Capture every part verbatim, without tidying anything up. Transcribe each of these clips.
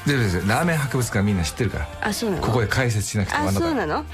でででラーメン博物館みんな知ってるから。 あ、そうなの。 ここで解説しなくても。 あ、そうなの、はい、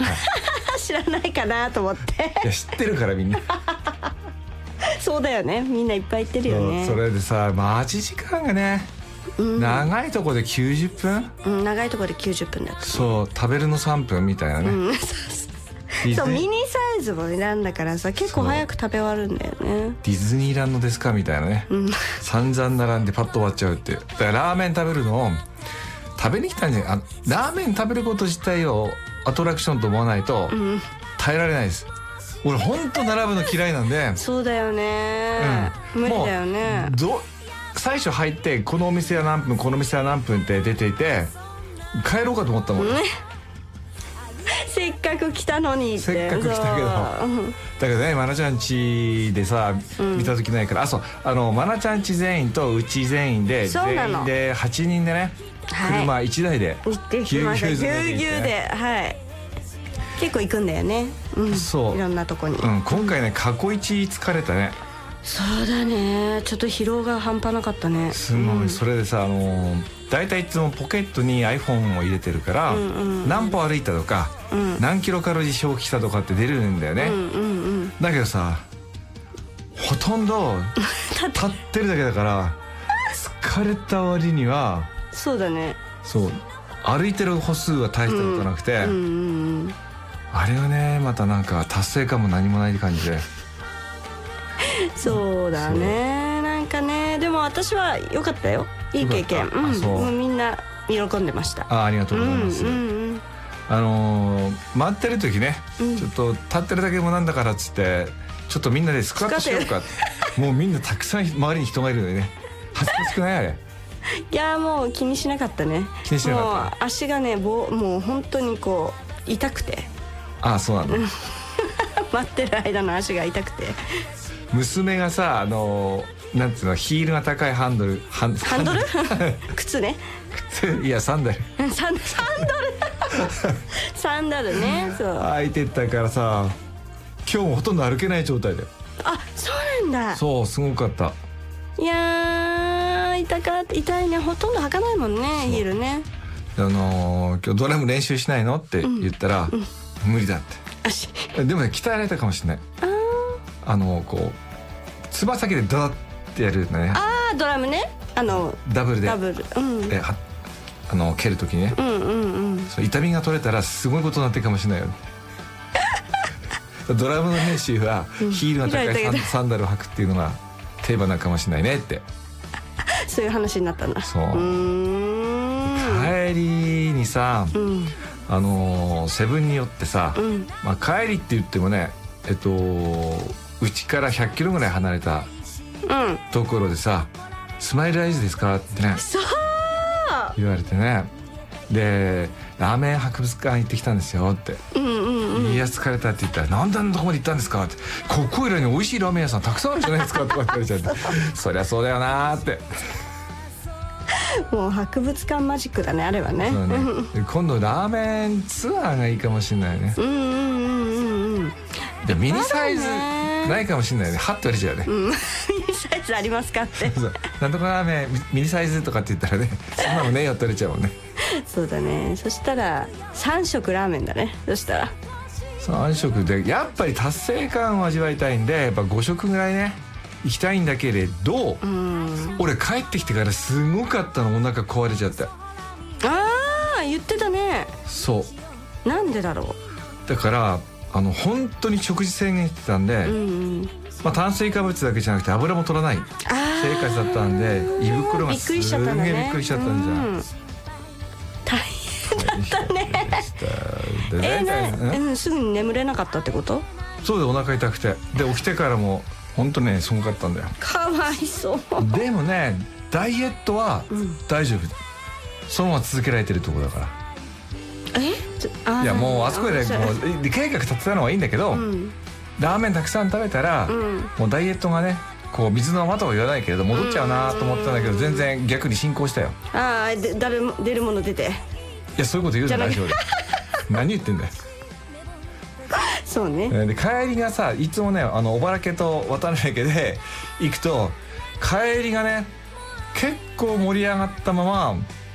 知らないかなと思って。 いや知ってるからみんな。 そうだよね、みんないっぱい行ってるよね。 そ, それでさ、待ち時間がね、うん、長いとこできゅうじゅっぷん、 うん、長いとこできゅうじゅっぷんだった、ね、 そう食べるのさんぷんみたいなね、うん、 そうミニサイズも選んだからさ、結構早く食べ終わるんだよね。 ディズニーランドですかみたいなね、うん、散々並んでパッと終わっちゃうって。だからラーメン食べるのを食べに来たんじゃない。あ、ラーメン食べること自体をアトラクションと思わないと耐えられないです、うん、俺ほんと並ぶの嫌いなんで。 そうだよね、うん、無理だよね。 ど最初入ってこのお店は何分このお店は何分って出ていて帰ろうかと思ったもん、ね、 せっかく来たのにって。 せっかく来たけどだけどね、まなちゃん家でさ見た時ないから、うん、あそうあのまなちゃん家全員とうち全員で全員ではちにんでね、はい、車いちだいで行ってきました。ぎゅうぎゅうで、はい、結構行くんだよね、うん、そういろんなとこに、 うん、今回ね過去一疲れたね。 そうだね、ちょっと疲労が半端なかったね。 すごい、うん、それでさ、あの大体いつもポケットに iPhone を入れてるから、うんうんうん、何歩歩いたとか、うん、何キロカロリー消費したとかって出るんだよね、うんうんうん、だけどさほとんど立ってるだけだから疲れた割には。 そうだね、 そう歩いてる歩数は大したことなくて、うんうんうん、あれはねまたなんか達成感も何もない感じで。 そうだね、なんかね、でも私は良かったよ、いい経験、うん、もうみんな喜んでました。 あ、ありがとうございます、うんうんうん、あのー、待ってる時ね、うん、ちょっと立ってるだけもなんだからっつってちょっとみんなでスクワットしようかってもうみんなたくさん周りに人がいるのでね、恥ずかしくないあれ。 いやもう気にしなかったね。 気にしなかった。 もう足がねぼもう本当にこう痛くて。 ああ、そうなんだ。 待ってる間の足が痛くて。 娘がさ、あのなんつうの、ヒールが高いハンドルハン, ハンドル靴ね。 靴、いやサンダルサンサンドルサンダルね。そう履いてったからさ、今日もほとんど歩けない状態だよ。 あ、そうなんだ。 そう、すごかった。 いやー、痛かった。痛いね、ほとんど履かないもんね、ヒールね。 あのー、今日ドラム練習しないのって言ったら、うんうん、無理だって。でもね、鍛えられたかもしれない。ああのこうつま先でドラってやるんだね。ああ、ドラムね、あのダブルでダブル、うん、 えはあの蹴るときにね、うんうんうん、そう痛みが取れたらすごいことになってるかもしれないよ。ドラムの練習はヒールが高いサ ン, サンダルを履くっていうのが定番なのかもしれないねって。 そういう話になったんだ。 そう。うーん、帰りにさ、うん、あのセブンによってさ、うん、まあ、帰りって言ってもね、えっとうちからひゃっキロぐらい離れたところでさ、うん、スマイルアイズですかってね、 そう言われてね、でラーメン博物館行ってきたんですよって、うんうんうん、いや疲れたって言ったら、なんであんなとこまで行ったんですかって、ここいらに美味しいラーメン屋さんたくさんあるじゃないですかとか言われちゃってそりゃそうだよなーって。 もう博物館マジックだね、あれはね。 そうね、今度ラーメンツアーがいいかもしれないね。うんうんうんうん。でミニサイズないかもしれないね。はっと言われちゃうね、うん、ミニサイズありますかってそう、なんとかラーメンミニサイズとかって言ったらね、そんなのねえよって言われちゃうもんね。 そうだね。そしたらさん食ラーメンだね。そしたらさん食でやっぱり達成感を味わいたいんで、やっぱご食ぐらいね行きたいんだけれど、うん、俺帰ってきてからすごかったの、お腹壊れちゃって。ああ、言ってたね。 そう、 なんでだろう。だからあの本当に食事制限してたんで、うんうん、まあ、炭水化物だけじゃなくて油も取らない生活だったんで、胃袋がすげえびっくりしちゃったんじゃん、うん、 大変だったね。えー、な、うん、すぐに眠れなかったってこと？ そうで、お腹痛くて、で起きてからも本当ねすごかったんだよ。 かわいそう。でもね、ダイエットは大丈夫、うん、そのまま続けられてるところだから。 え？あ、 いやもうあそこでもう計画立てたのはいいんだけど、うん、ラーメンたくさん食べたら、うん、もうダイエットがね、こう水の泡とは言わないけれど戻っちゃうなと思ったんだけど、全然逆に進行したよ。 ああ、で誰も出るもの出て。 いや、そういうこと言うじゃないでしょう。何言ってんだよ。 そうね。 で帰りがさ、いつもね、あの小原家と渡辺家で行くと帰りがね結構盛り上がったまま